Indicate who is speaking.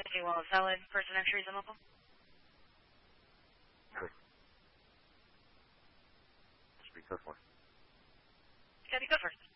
Speaker 1: Okay, well, valid person entry is unlawful.
Speaker 2: Sure. Just be careful.
Speaker 1: Gotta go first.